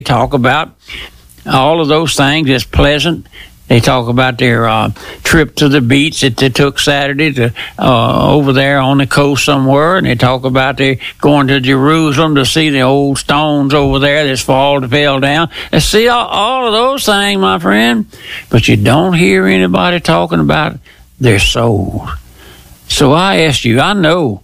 talk about all of those things that's pleasant. They talk about their trip to the beach that they took Saturday to over there on the coast somewhere, and they talk about they going to Jerusalem to see the old stones over there that's fell down. And see all of those things, my friend, but you don't hear anybody talking about their soul. So I ask you, I know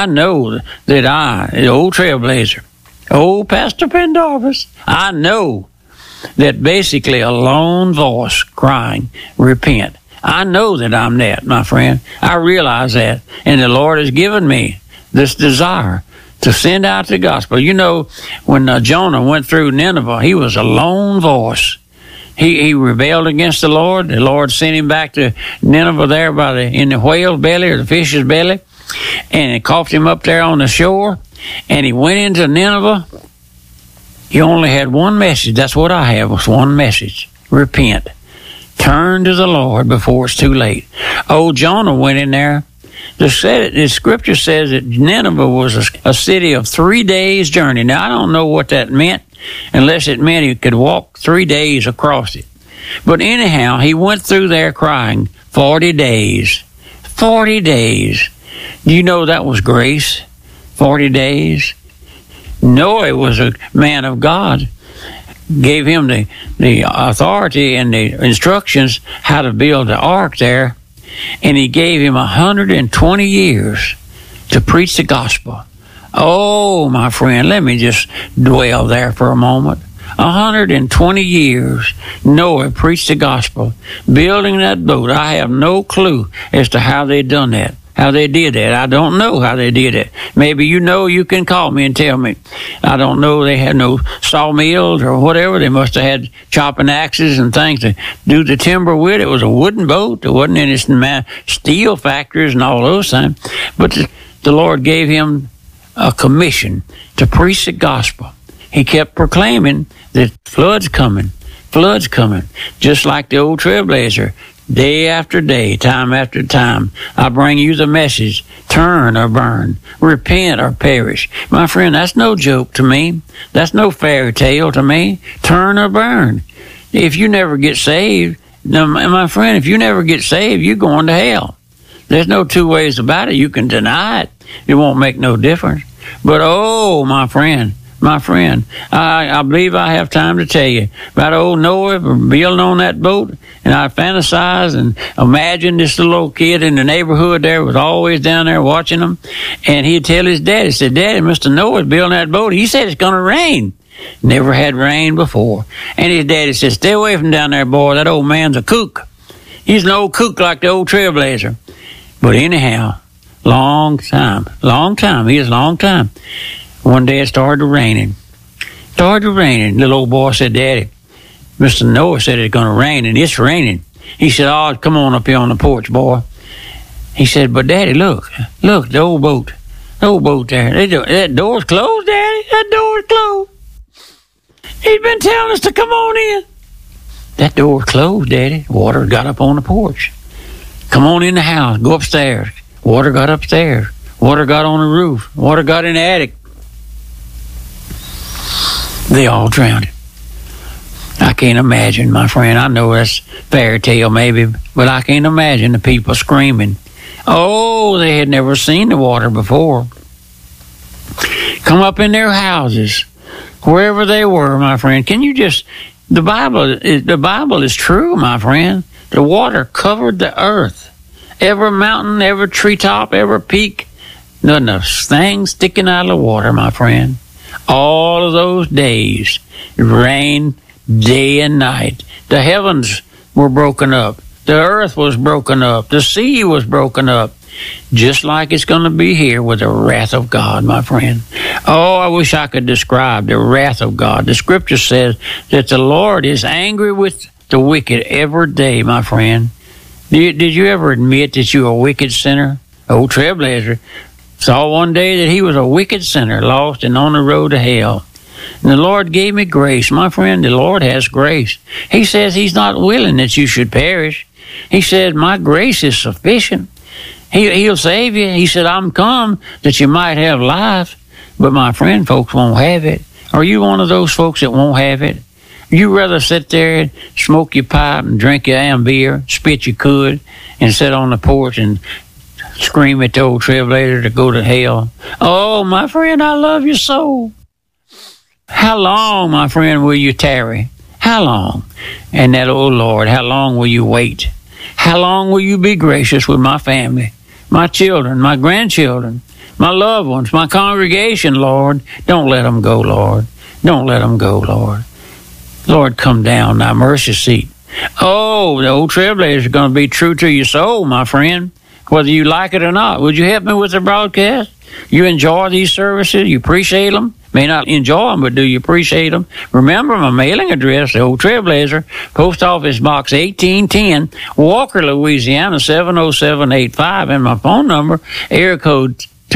that the old trailblazer, old Pastor Pendarvis, I know that basically a lone voice crying, repent. I know that I'm that, my friend. I realize that. And the Lord has given me this desire to send out the gospel. You know, when Jonah went through Nineveh, he was a lone voice. He rebelled against the Lord. The Lord sent him back to Nineveh there in the whale's belly or the fish's belly. And it coughed him up there on the shore. And he went into Nineveh. He only had one message. That's what I have, was one message. Repent. Turn to the Lord before it's too late. Old Jonah went in there. The scripture says that Nineveh was a city of 3 days' journey. Now, I don't know what that meant, unless it meant he could walk 3 days across it. But anyhow, he went through there crying 40 days. 40 days. Do you know that was grace? 40 days. Noah was a man of God. Gave him the authority and the instructions how to build the ark there. And he gave him 120 years to preach the gospel. Oh, my friend, let me just dwell there for a moment. 120 years, Noah preached the gospel, building that boat. I have no clue as to how they done that. How they did that. I don't know how they did it. Maybe you can call me and tell me. I don't know. They had no sawmills or whatever. They must have had chopping axes and things to do the timber with. It was a wooden boat. There wasn't any steel factories and all those things. But the Lord gave him a commission to preach the gospel. He kept proclaiming that flood's coming. Flood's coming. Just like the old trailblazer. Day after day, time after time, I bring you the message, turn or burn, repent or perish. My friend, that's no joke to me. That's no fairy tale to me. Turn or burn. If you never get saved, my friend, if you never get saved, you're going to hell. There's no two ways about it. You can deny it. It won't make no difference. But, oh, my friend, I believe I have time to tell you about old Noah building on that boat, and I fantasize and imagine this little old kid in the neighborhood there was always down there watching them, and he'd tell his daddy, said, Daddy, Mr. Noah's building that boat. He said it's going to rain. Never had rain before. And his daddy said, stay away from down there, boy. That old man's a kook. He's an old kook like the old trailblazer. But anyhow, long time. He was a long time. One day it started raining. Little old boy said, Daddy, Mr. Noah said it's going to rain, and it's raining. He said, oh, come on up here on the porch, boy. He said, but Daddy, look, the old boat there. That door's closed, Daddy. That door's closed. He's been telling us to come on in. That door's closed, Daddy. Water got up on the porch. Come on in the house. Go upstairs. Water got upstairs. Water got on the roof. Water got in the attic. They all drowned. I can't imagine, my friend. I know that's fairy tale maybe, but I can't imagine the people screaming. Oh, they had never seen the water before. Come up in their houses, wherever they were, my friend. Can you just... The Bible is true, my friend. The water covered the earth. Every mountain, every treetop, every peak. Nothing a thing sticking out of the water, my friend. All of those days, it rained day and night. The heavens were broken up. The earth was broken up. The sea was broken up. Just like it's going to be here with the wrath of God, my friend. Oh, I wish I could describe the wrath of God. The scripture says that the Lord is angry with the wicked every day, my friend. Did you ever admit that you're a wicked sinner? Old trailblazer saw one day that he was a wicked sinner, lost and on the road to hell. And the Lord gave me grace. My friend, the Lord has grace. He says he's not willing that you should perish. He said, my grace is sufficient. He'll save you. He said, I'm come that you might have life. But my friend, folks won't have it. Are you one of those folks that won't have it? You rather sit there and smoke your pipe and drink your damn beer, spit you could, and sit on the porch and scream at the old Trailblazer to go to hell? Oh, my friend, I love you so. How long, my friend, will you tarry? How long? And that, oh Lord, how long will you wait? How long will you be gracious with my family, my children, my grandchildren, my loved ones, my congregation, Lord? Don't let them go, Lord. Don't let them go, Lord. Lord, come down, thy mercy seat. Oh, the old Trailblazer is going to be true to your soul, my friend, whether you like it or not. Would you help me with the broadcast? You enjoy these services? You appreciate them? May not enjoy them, but do you appreciate them? Remember my mailing address, the old Trailblazer, Post Office Box 1810, Walker, Louisiana, 70785, and my phone number, area code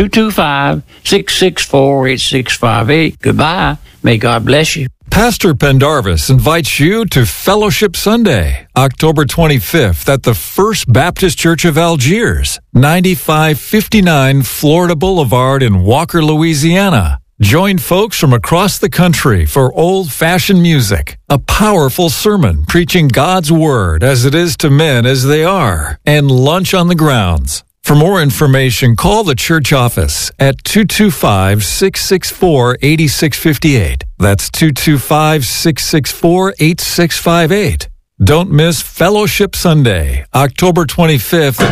225-664-8658. Goodbye. May God bless you. Pastor Pendarvis invites you to Fellowship Sunday, October 25th at the First Baptist Church of Algiers, 9559 Florida Boulevard in Walker, Louisiana. Join folks from across the country for old-fashioned music, a powerful sermon preaching God's Word as it is to men as they are, and lunch on the grounds. For more information, call the church office at 225-664-8658. That's 225-664-8658. Don't miss Fellowship Sunday, October 25th at